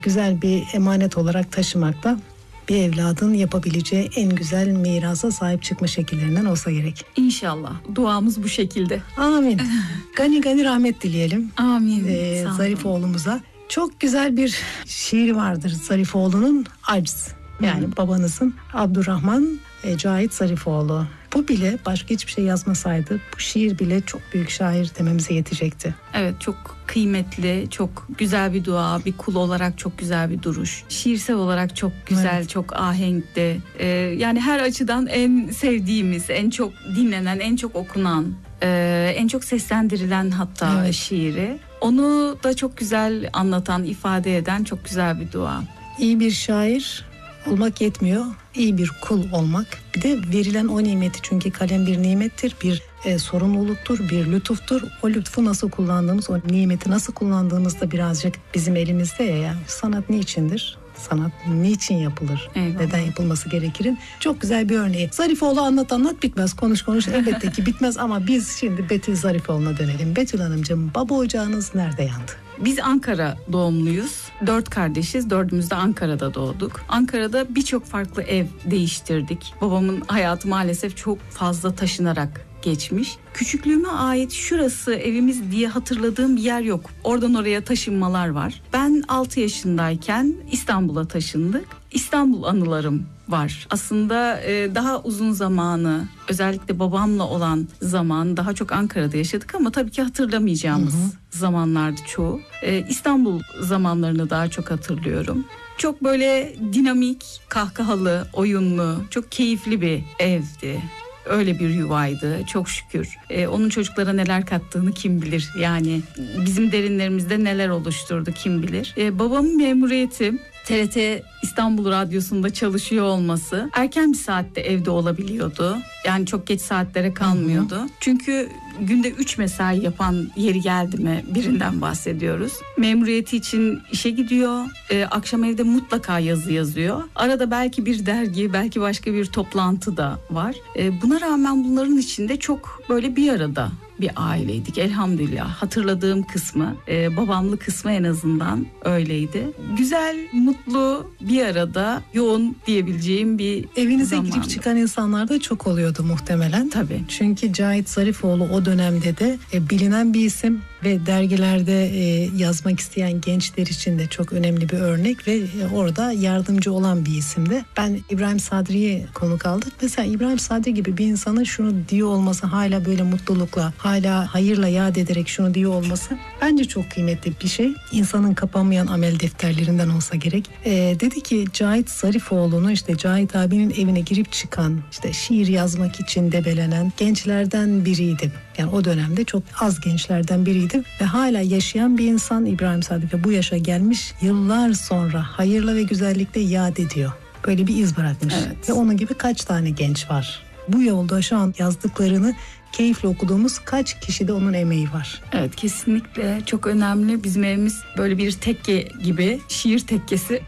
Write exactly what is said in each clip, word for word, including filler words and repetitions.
güzel bir emanet olarak taşımakta bir evladın yapabileceği en güzel mirasa sahip çıkma şekillerinden olsa gerek. İnşallah. Duamız bu şekilde. Amin. Gani gani rahmet dileyelim. Amin. Ee, Zarifoğlu'muza. Çok güzel bir şiiri vardır Zarifoğlu'nun, Aciz. Yani Hı-hı. babanızın Abdurrahman e, Cahit Zarifoğlu. Bu bile başka hiçbir şey yazmasaydı bu şiir bile çok büyük şair dememize yetecekti. Evet, çok kıymetli, çok güzel bir dua, bir kul olarak çok güzel bir duruş. Şiirsel olarak çok güzel, evet. çok ahenkli. Ee, yani her açıdan en sevdiğimiz, en çok dinlenen, en çok okunan, e, en çok seslendirilen hatta evet. şiiri. Onu da çok güzel anlatan, ifade eden çok güzel bir dua. İyi bir şair olmak yetmiyor. İyi bir kul olmak. Bir de verilen o nimeti, çünkü kalem bir nimettir, bir e, sorumluluktur, bir lütuftur. O lütfu nasıl kullandığımız, o nimeti nasıl kullandığımız da birazcık bizim elimizde ya. Yani sanat niçindir? Sanat niçin yapılır? Eyvallah. Neden yapılması gerekirin? Çok güzel bir örneği. Zarifoğlu anlat anlat bitmez. Konuş konuş elbette ki bitmez ama biz şimdi Betül Zarifoğlu'na dönelim. Betül Hanımcığım, baba ocağınız nerede yandı? Biz Ankara doğumluyuz. Dört kardeşiz. Dördümüz de Ankara'da doğduk. Ankara'da birçok farklı ev değiştirdik. Babamın hayatı maalesef çok fazla taşınarak geçmiş. Küçüklüğüme ait şurası evimiz diye hatırladığım bir yer yok. Oradan oraya taşınmalar var. Ben altı yaşındayken İstanbul'a taşındık. İstanbul anılarım var. Aslında e, daha uzun zamanı, özellikle babamla olan zaman daha çok Ankara'da yaşadık ama tabii ki hatırlamayacağımız hı hı. zamanlardı çoğu. E, İstanbul zamanlarını daha çok hatırlıyorum. Çok böyle dinamik, kahkahalı, oyunlu, çok keyifli bir evdi. Öyle bir yuvaydı çok şükür. Ee, onun çocuklara neler kattığını kim bilir. Yani bizim derinlerimizde neler oluşturdu kim bilir. Ee, babamın memuriyeti, T R T İstanbul Radyosu'nda çalışıyor olması, erken bir saatte evde olabiliyordu. Yani çok geç saatlere kalmıyordu. Hı hı. Çünkü günde üç mesai yapan yeri geldi mi birinden bahsediyoruz. Memuriyeti için işe gidiyor. Ee, akşam evde mutlaka yazı yazıyor. Arada belki bir dergi, belki başka bir toplantı da var. Ee, buna rağmen bunların içinde çok böyle bir arada bir aileydik elhamdülillah. Hatırladığım kısmı, e, babamlı kısmı en azından öyleydi. Güzel, mutlu, bir arada yoğun diyebileceğim bir evinize zamandı. Girip çıkan insanlar da çok oluyordu muhtemelen. Tabii. Çünkü Cahit Zarifoğlu o dönemde de e, bilinen bir isim ve dergilerde e, yazmak isteyen gençler için de çok önemli bir örnek ve e, orada yardımcı olan bir isimdi. Ben İbrahim Sadri'yi konuk aldık. Mesela İbrahim Sadri gibi bir insanın şunu diyor olması, hala böyle mutlulukla, hala hayırla yad ederek şunu diyor olması bence çok kıymetli bir şey. İnsanın kapanmayan amel defterlerinden olsa gerek. E, dedi ki Cahit Zarifoğlu'nu, işte Cahit abinin evine girip çıkan, işte şiir yazmak için debelenen gençlerden biriydi. Yani o dönemde çok az gençlerden biriydi ve hala yaşayan bir insan İbrahim Sadri ve bu yaşa gelmiş, yıllar sonra hayırla ve güzellikle yad ediyor. Böyle bir iz bırakmış. Evet. Ve onun gibi kaç tane genç var? Bu yolda şu an yazdıklarını keyifle okuduğumuz kaç kişide onun emeği var. Evet, kesinlikle çok önemli. Bizim evimiz böyle bir tekke gibi, şiir tekkesi.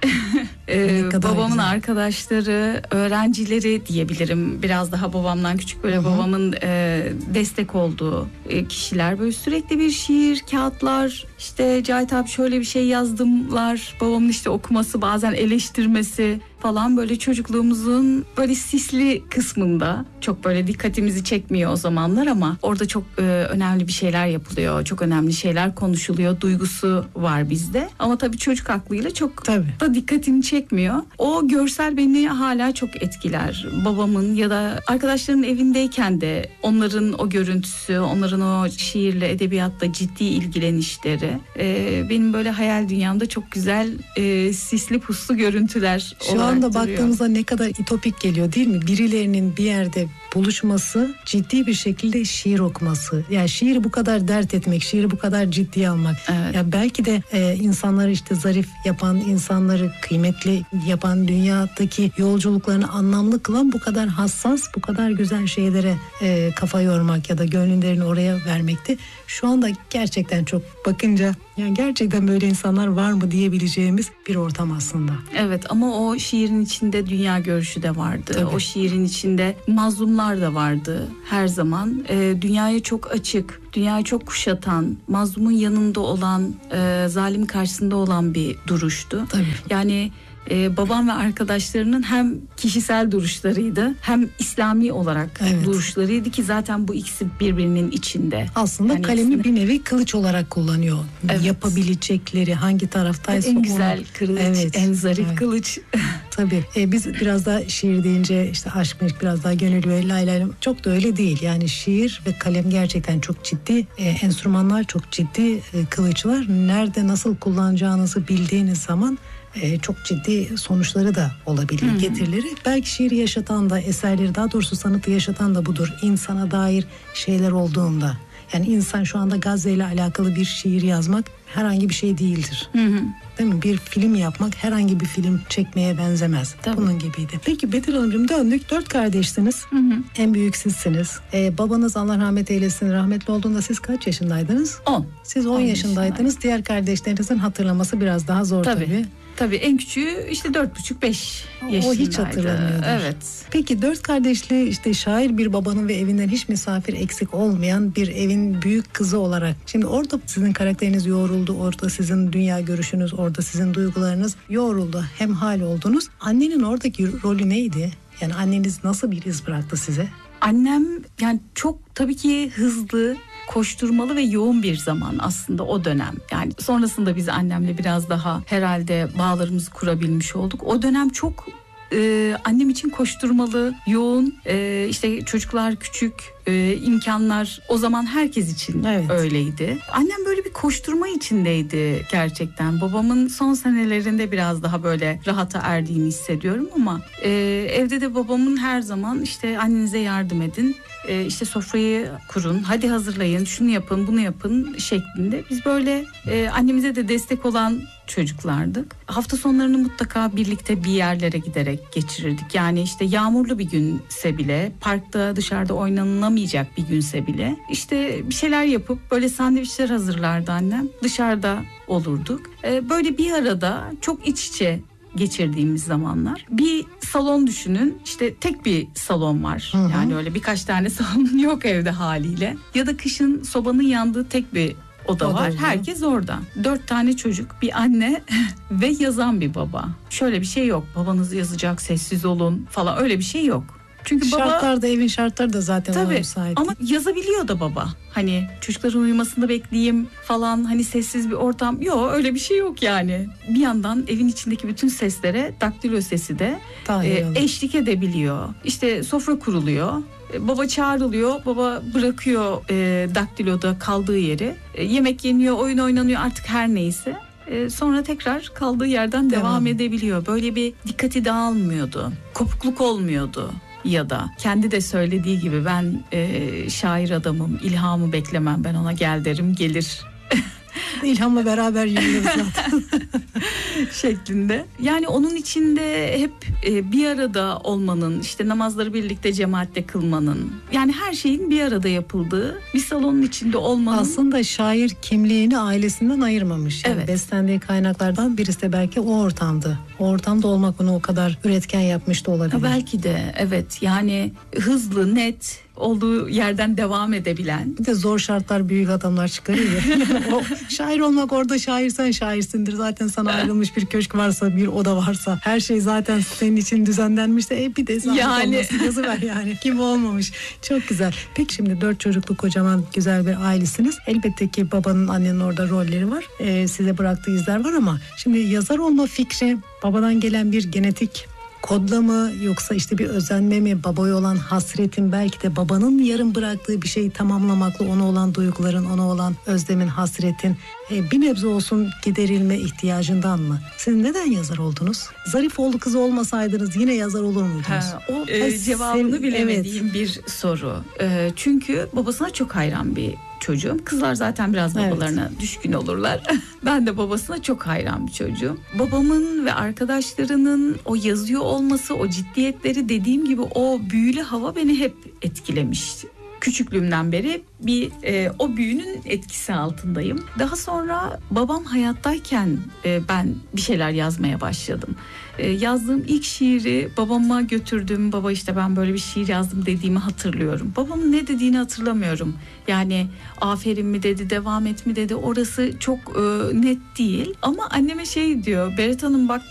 ee, babamın güzel. Arkadaşları, öğrencileri diyebilirim. Biraz daha babamdan küçük böyle Hı-hı. babamın e, destek olduğu e, kişiler. Böyle sürekli bir şiir, kağıtlar, işte Cahit abi şöyle bir şey yazdımlar. Babamın işte okuması, bazen eleştirmesi falan, böyle çocukluğumuzun böyle sisli kısmında çok böyle dikkatimizi çekmiyor o zamanlar ama orada çok e, önemli bir şeyler yapılıyor. Çok önemli şeyler konuşuluyor. Duygusu var bizde. Ama tabii çocuk aklıyla çok tabii. da dikkatimi çekmiyor. O görsel beni hala çok etkiler. Babamın ya da arkadaşlarımın evindeyken de onların o görüntüsü, onların o şiirle, edebiyatla ciddi ilgilenişleri e, benim böyle hayal dünyamda çok güzel e, sisli puslu görüntüler Şu olarak anda duruyor. Baktığımızda ne kadar ütopik geliyor değil mi? Birilerinin bir yerde buluşması, ciddi bir şekilde şiir okuması. Yani şiiri bu kadar dert etmek, şiiri bu kadar ciddiye almak. Evet. Ya belki de e, insanları işte zarif yapan, insanları kıymetli yapan, dünyadaki yolculuklarını anlamlı kılan bu kadar hassas, bu kadar güzel şeylere e, kafa yormak ya da gönüllerini oraya vermekti. Şu anda gerçekten çok bakınca, yani gerçekten böyle insanlar var mı diyebileceğimiz bir ortam aslında. Evet, ama o şiirin içinde dünya görüşü de vardı. Tabii. O şiirin içinde mazlumlar da vardı her zaman. E, dünyaya çok açık, dünyayı çok kuşatan, mazlumun yanında olan, e, zalim karşısında olan bir duruştu. Tabii. Yani e, babam ve arkadaşlarının hem kişisel duruşlarıydı hem İslami olarak evet. duruşlarıydı ki zaten bu ikisi birbirinin içinde. Aslında yani kalemi ikisini... bir nevi kılıç olarak kullanıyor. Evet. Yapabilecekleri hangi taraftaysa en güzel onu... kılıç, evet. en zarif evet. kılıç. Tabii e, biz biraz daha şiir deyince işte aşk meşk biraz daha gönül ve lay lay çok da öyle değil. Yani şiir ve kalem gerçekten çok ciddi e, enstrümanlar, çok ciddi e, kılıçlar. Nerede nasıl kullanacağınızı bildiğiniz zaman e, çok ciddi sonuçları da olabilir, hmm. getirileri. Belki şiiri yaşatan da, eserleri daha doğrusu sanatı yaşatan da budur. İnsana dair şeyler olduğunda. Yani insan şu anda Gazze ile alakalı bir şiir yazmak herhangi bir şey değildir. Hı hı. Değil mi? Bir film yapmak herhangi bir film çekmeye benzemez. Tabii. Bunun gibiydi. Peki Betül Hanımcığım, döndük. Dört kardeşsiniz. Hı hı. En büyük sizsiniz. Ee, babanız Allah rahmet eylesin, rahmetli olduğunda siz kaç yaşındaydınız? on. Siz on yaşındaydınız. Diğer kardeşlerinizin hatırlaması biraz daha zor tabii. tabii. Tabii en küçüğü işte dört buçuk beş yaşındaydı. O hiç hatırlamıyordur. Evet. Peki dört kardeşli işte şair bir babanın ve evinden hiç misafir eksik olmayan bir evin büyük kızı olarak. Şimdi orada sizin karakteriniz yoğruldu. Orada sizin dünya görüşünüz, orada sizin duygularınız yoğruldu. Hemhal oldunuz. Annenin oradaki rolü neydi? Yani anneniz nasıl bir iz bıraktı size? Annem yani çok tabii ki hızlı, koşturmalı ve yoğun bir zaman aslında o dönem. Yani sonrasında biz annemle biraz daha herhalde bağlarımızı kurabilmiş olduk. O dönem çok e, annem için koşturmalı, yoğun, e, işte çocuklar küçük, e, imkanlar o zaman herkes için evet. öyleydi. Annem böyle bir koşturma içindeydi gerçekten. Babamın son senelerinde biraz daha böyle rahata erdiğini hissediyorum ama e, evde de babamın her zaman işte annenize yardım edin, e, işte sofrayı kurun, hadi hazırlayın, şunu yapın, bunu yapın şeklinde. Biz böyle e, annemize de destek olan çocuklardık. Hafta sonlarını mutlaka birlikte bir yerlere giderek geçirirdik. Yani işte yağmurlu bir günse bile, parkta dışarıda oynanamayacak bir günse bile işte bir şeyler yapıp böyle sandviçler hazırlardı annem. Dışarıda olurduk. Ee, böyle bir arada çok iç içe geçirdiğimiz zamanlar. Bir salon düşünün, işte tek bir salon var. Hı hı. Yani öyle birkaç tane salon yok evde haliyle. Ya da kışın sobanın yandığı tek bir oda o var. Herkes orada. Dört tane çocuk, bir anne ve yazan bir baba. Şöyle bir şey yok. Babanız yazacak, sessiz olun falan, öyle bir şey yok. Çünkü baba, şartlar da, evin şartları da zaten ona müsait. Ama yazabiliyor da baba. Hani çocukların uyumasını bekleyeyim falan, hani sessiz bir ortam. Yok, öyle bir şey yok yani. Bir yandan evin içindeki bütün seslere daktilo sesi de e, eşlik edebiliyor. İşte sofra kuruluyor. Baba çağrılıyor, baba bırakıyor e, daktiloda kaldığı yeri. E, yemek yeniyor, oyun oynanıyor, artık her neyse. E, sonra tekrar kaldığı yerden devam, devam edebiliyor. Böyle bir dikkati dağılmıyordu. Kopukluk olmuyordu. Ya da kendi de söylediği gibi ben e, şair adamım, ilhamı beklemem, ben ona gel derim, gelir. İlhamla beraber yürüyoruz zaten. şeklinde. Yani onun içinde hep e, bir arada olmanın, işte namazları birlikte cemaatle kılmanın, yani her şeyin bir arada yapıldığı bir salonun içinde olmanın. Aslında şair kimliğini ailesinden ayırmamış. Yani evet. Beslendiği kaynaklardan birisi de belki o ortamdı. O ortamda olmak onu o kadar üretken yapmış da olabilir. Ha, belki de evet, yani hızlı, net, olduğu yerden devam edebilen. Bir de zor şartlar büyük adamlar çıkarıyor. Yani o şair olmak, orada şairsen şairsindir. Zaten sana ayrılmış bir köşk varsa, bir oda varsa, her şey zaten senin için düzenlenmişse e bir de zahmet yani. Olmasın, yazıver yani. Kim olmamış. Çok güzel. Peki şimdi dört çocuklu kocaman güzel bir ailesiniz. Elbette ki babanın, annenin orada rolleri var. Ee, size bıraktığı izler var ama şimdi yazar olma fikri babadan gelen bir genetik kodla mı, yoksa işte bir özenme mi, babaya olan hasretin, belki de babanın yarım bıraktığı bir şeyi tamamlamakla ona olan duyguların, ona olan özlemin, hasretin e, bir nebze olsun giderilme ihtiyacından mı? Siz neden yazar oldunuz? Zarifoğlu kızı olmasaydınız yine yazar olur muydunuz? Ha, o e, cevabını sen, bilemediğim evet. bir soru. E, çünkü babasına çok hayran bir çocuğum. Kızlar zaten biraz babalarına evet. düşkün olurlar. Ben de babasına çok hayran bir çocuğum. Babamın ve arkadaşlarının o yazıyor olması, o ciddiyetleri, dediğim gibi o büyülü hava beni hep etkilemiş. küçüklüğümden beri bir e, o büyünün etkisi altındayım. Daha sonra babam hayattayken e, ben bir şeyler yazmaya başladım. E, yazdığım ilk şiiri babama götürdüm. Baba işte ben böyle bir şiir yazdım dediğimi hatırlıyorum. Babamın ne dediğini hatırlamıyorum. Yani aferin mi dedi, devam et mi dedi, orası çok e, net değil. Ama anneme şey diyor, Berit Hanım bak